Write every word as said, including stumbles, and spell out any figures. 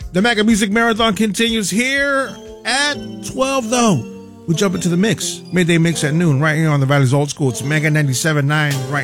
The Mega Music Marathon continues here at twelve, though. We jump into the mix. Midday mix at noon, right here on the Valley's Old School. It's Mega ninety-seven point nine right